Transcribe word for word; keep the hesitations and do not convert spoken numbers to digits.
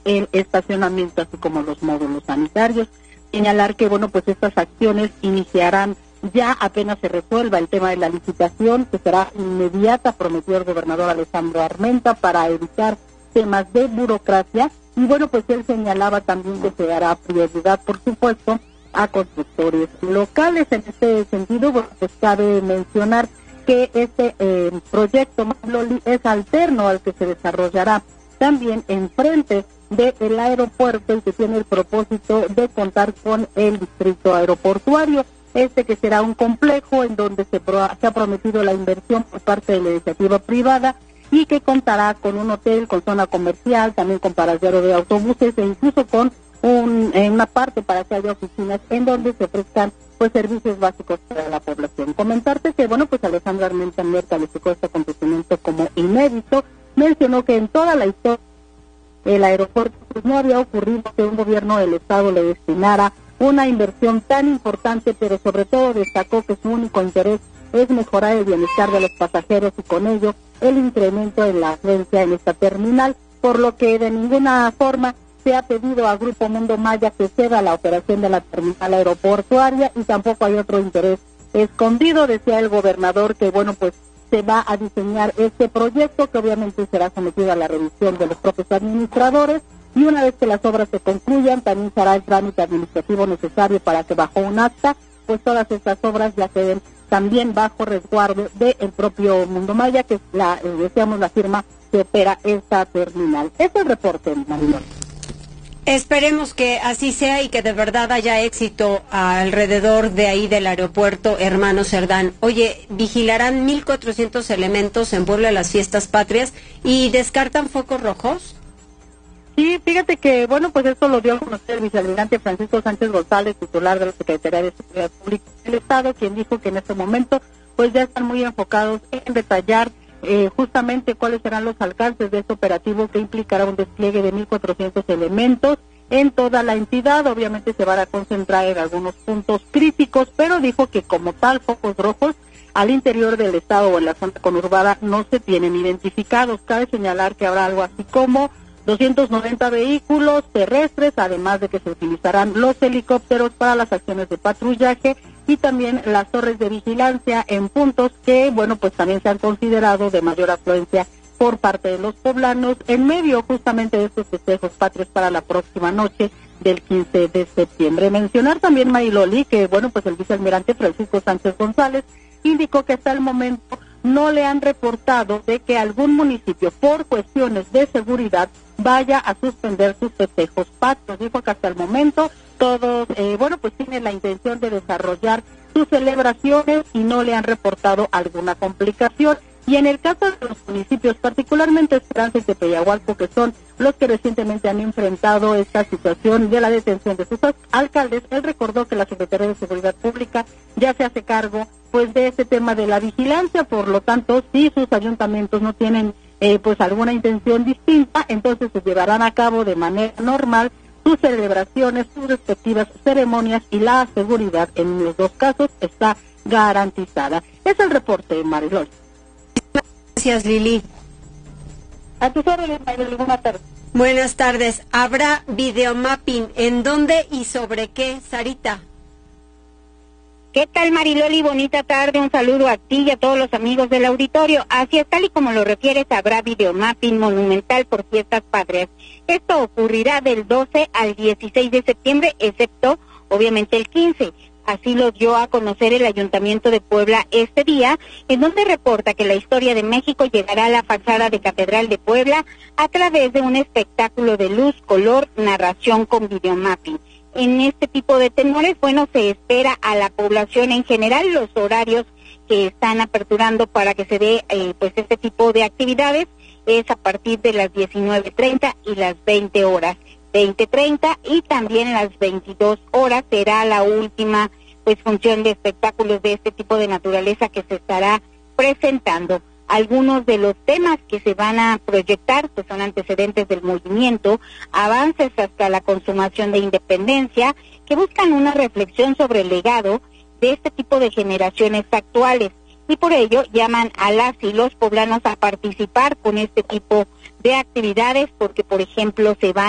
el estacionamiento, así como los módulos sanitarios. Señalar que, bueno, pues estas acciones iniciarán ya apenas se resuelva el tema de la licitación, que será inmediata, prometió el gobernador Alejandro Armenta, para evitar temas de burocracia. Y bueno, pues él señalaba también que se dará prioridad, por supuesto, a constructores locales. En este sentido, bueno, pues cabe mencionar que este eh, proyecto Mariloli es alterno al que se desarrollará también enfrente del aeropuerto, y que tiene el propósito de contar con el distrito aeroportuario. Este que será un complejo en donde se, pro, se ha prometido la inversión por parte de la iniciativa privada, y que contará con un hotel, con zona comercial, también con paradero de autobuses, e incluso con un, eh, una parte para que haya oficinas en donde se ofrezcan pues servicios básicos para la población. Comentarte que, bueno, pues Alejandro Armenta calificó este acontecimiento como inédito. Mencionó que en toda la historia el aeropuerto pues no había ocurrido que un gobierno del estado le destinara una inversión tan importante, pero sobre todo destacó que su único interés es mejorar el bienestar de los pasajeros y con ello el incremento en la afluencia en esta terminal, por lo que de ninguna forma se ha pedido a Grupo Mundo Maya que ceda la operación de la terminal aeroportuaria, y tampoco hay otro interés escondido. Decía el gobernador que, bueno, pues se va a diseñar este proyecto, que obviamente será sometido a la revisión de los propios administradores, y una vez que las obras se concluyan, también será el trámite administrativo necesario para que bajo un acta, pues todas estas obras ya queden también bajo resguardo del propio Mundo Maya, que es la, eh, decíamos, la firma que opera esta terminal. Este es el reporte, Mariloli. Esperemos que así sea y que de verdad haya éxito alrededor de ahí del aeropuerto Hermano Cerdán. Oye, vigilarán mil cuatrocientos elementos en Puebla de las Fiestas Patrias y descartan focos rojos. Sí, fíjate que, bueno, pues esto lo dio a conocer el vicealmirante Francisco Sánchez González, titular de la Secretaría de Seguridad Pública del Estado, quien dijo que en este momento pues ya están muy enfocados en detallar eh, justamente cuáles serán los alcances de este operativo, que implicará un despliegue de mil cuatrocientos elementos en toda la entidad. Obviamente se van a concentrar en algunos puntos críticos, pero dijo que como tal focos rojos al interior del estado o en la zona conurbada no se tienen identificados. Cabe señalar que habrá algo así como doscientos noventa vehículos terrestres, además de que se utilizarán los helicópteros para las acciones de patrullaje, y también las torres de vigilancia en puntos que, bueno, pues también se han considerado de mayor afluencia por parte de los poblanos, en medio justamente de estos festejos patrios para la próxima noche del quince de septiembre. Mencionar también, Mariloli, que, bueno, pues el vicealmirante Francisco Sánchez González indicó que hasta el momento no le han reportado de que algún municipio, por cuestiones de seguridad, vaya a suspender sus festejos patrios. Dijo que hasta el momento todos, eh, bueno, pues tienen la intención de desarrollar sus celebraciones y no le han reportado alguna complicación. Y en el caso de los municipios, particularmente Esperanza y Tepeyahualco, que son los que recientemente han enfrentado esta situación de la detención de sus alcaldes, él recordó que la Secretaría de Seguridad Pública ya se hace cargo pues de este tema de la vigilancia. Por lo tanto, si sus ayuntamientos no tienen eh, pues alguna intención distinta, entonces se llevarán a cabo de manera normal sus celebraciones, sus respectivas ceremonias, y la seguridad en los dos casos está garantizada. Es el reporte, Mariloli. Gracias, Lili. A tus órdenes, Mariloli. Buenas tardes. Buenas tardes. ¿Habrá videomapping? ¿En dónde y sobre qué, Sarita? ¿Qué tal, Mariloli? Bonita tarde, un saludo a ti y a todos los amigos del auditorio. Así es, tal y como lo refieres, habrá videomapping monumental por Fiestas Patrias. Esto ocurrirá del doce al dieciséis de septiembre, excepto, obviamente, el quince. Así lo dio a conocer el Ayuntamiento de Puebla este día, en donde reporta que la historia de México llegará a la fachada de Catedral de Puebla a través de un espectáculo de luz, color, narración con videomapping. En este tipo de tenores, bueno, se espera a la población en general. Los horarios que están aperturando para que se dé eh, pues este tipo de actividades es a partir de las diecinueve treinta y las veinte horas, veinte treinta y también las veintidós horas será la última pues función de espectáculos de este tipo de naturaleza que se estará presentando. Algunos de los temas que se van a proyectar pues son antecedentes del movimiento, avances hasta la consumación de independencia, que buscan una reflexión sobre el legado de este tipo de generaciones actuales, y por ello llaman a las y los poblanos a participar con este tipo de actividades, porque por ejemplo se van